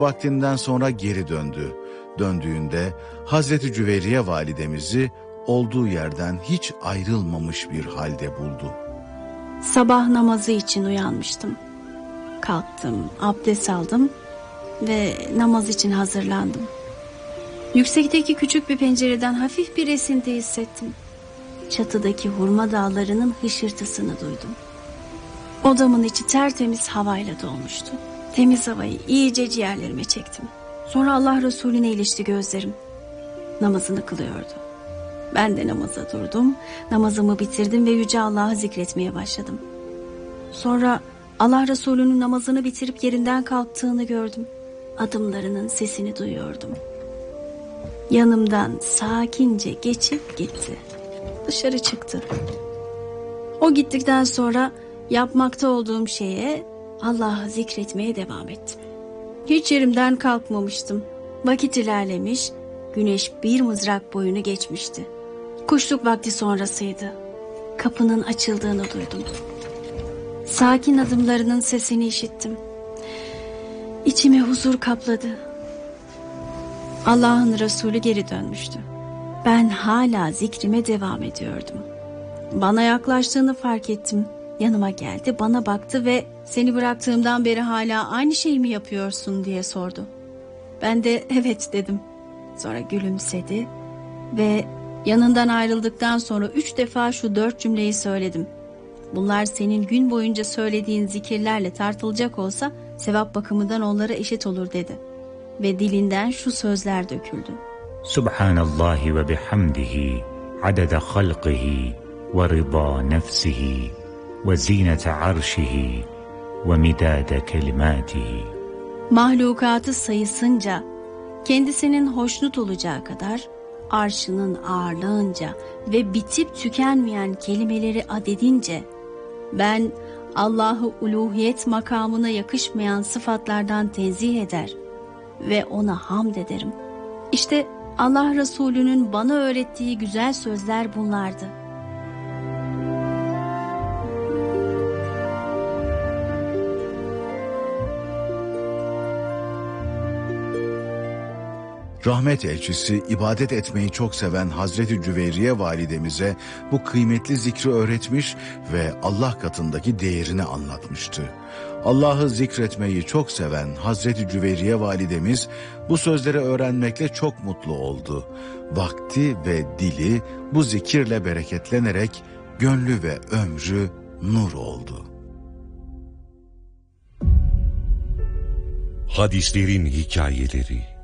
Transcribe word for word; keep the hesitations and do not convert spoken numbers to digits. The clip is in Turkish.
vaktinden sonra geri döndü. Döndüğünde Hazreti Cüveyriye validemizi olduğu yerden hiç ayrılmamış bir halde buldu. Sabah namazı için uyanmıştım. Kalktım, abdest aldım ve namaz için hazırlandım. Yüksekteki küçük bir pencereden hafif bir esinti hissettim. Çatıdaki hurma dağlarının hışırtısını duydum. Odamın içi tertemiz havayla dolmuştu. Temiz havayı iyice ciğerlerime çektim. Sonra Allah Resulüne ilişti gözlerim. Namazını kılıyordu. Ben de namaza durdum, namazımı bitirdim ve Yüce Allah'ı zikretmeye başladım. Sonra Allah Resulü'nün namazını bitirip yerinden kalktığını gördüm. Adımlarının sesini duyuyordum. Yanımdan sakince geçip gitti. Dışarı çıktı. O gittikten sonra yapmakta olduğum şeye, Allah'ı zikretmeye devam ettim. Hiç yerimden kalkmamıştım. Vakit ilerlemiş, güneş bir mızrak boyunu geçmişti. Kuşluk vakti sonrasıydı. Kapının açıldığını duydum. Sakin adımlarının sesini işittim. İçimi huzur kapladı. Allah'ın Resulü geri dönmüştü. Ben hala zikrime devam ediyordum. Bana yaklaştığını fark ettim. Yanıma geldi, bana baktı ve "Seni bıraktığımdan beri hala aynı şeyi mi yapıyorsun?" diye sordu. Ben de "Evet" dedim. Sonra gülümsedi ve yanından ayrıldıktan sonra üç defa şu dört cümleyi söyledim. Bunlar senin gün boyunca söylediğin zikirlerle tartılacak olsa sevap bakımından onlara eşit olur dedi. Ve dilinden şu sözler döküldü. Subhanallahi ve bihamdihi adede halqihi ve rıda nefsihi ve zinete arşihi ve midade kelimatihi. Mahlukatı sayısınca, kendisinin hoşnut olacağı kadar, arşının ağırlığınca ve bitip tükenmeyen kelimeleri adedince, ben Allah'ı uluhiyet makamına yakışmayan sıfatlardan tenzih eder ve ona hamd ederim. İşte Allah Resulü'nün bana öğrettiği güzel sözler bunlardı. Rahmet elçisi ibadet etmeyi çok seven Hazreti Cüveyriye validemize bu kıymetli zikri öğretmiş ve Allah katındaki değerini anlatmıştı. Allah'ı zikretmeyi çok seven Hazreti Cüveyriye validemiz bu sözleri öğrenmekle çok mutlu oldu. Vakti ve dili bu zikirle bereketlenerek gönlü ve ömrü nur oldu. Hadislerin hikayeleri.